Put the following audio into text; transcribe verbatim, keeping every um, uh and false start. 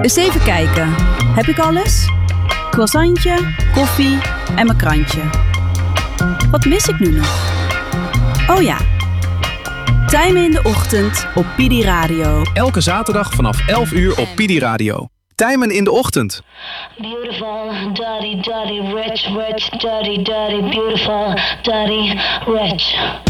Eens even kijken. Heb ik alles? Croissantje, koffie en mijn krantje. Wat mis ik nu nog? Oh ja. Tijmen in de ochtend op P D Radio. Elke zaterdag vanaf elf uur op P D Radio. Tijmen in de ochtend. Beautiful, dirty, dirty, rich, rich, dirty, dirty, beautiful, dirty, rich.